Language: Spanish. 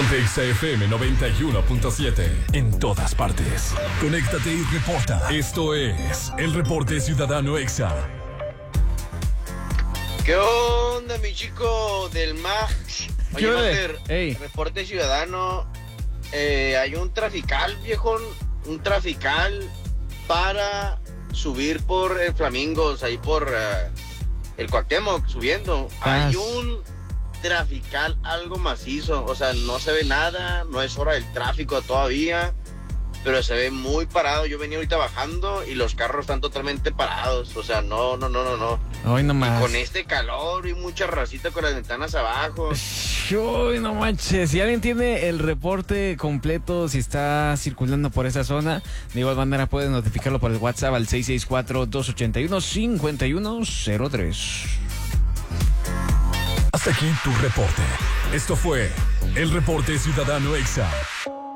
Ponte XFM 91.7. En todas partes. Conéctate y reporta. Esto es el Reporte Ciudadano Exa. ¿Qué onda, mi chico del Max? Oye, Master, Reporte Ciudadano. Hay un trafical, viejón. Un trafical para subir por el Flamingos, ahí por el Cuauhtémoc, subiendo. Hay un trafical algo macizo, o sea, no se ve nada, no es hora del tráfico todavía, pero se ve muy parado. Yo venía ahorita bajando y los carros están totalmente parados, o sea, no. Hoy nomás. Y con este calor y mucha racita con las ventanas abajo. Uy, no manches. Si alguien tiene el reporte completo, si está circulando por esa zona, de igual manera pueden notificarlo por el WhatsApp al 664-281-5103. Hasta aquí tu reporte. Esto fue el Reporte Ciudadano Exa.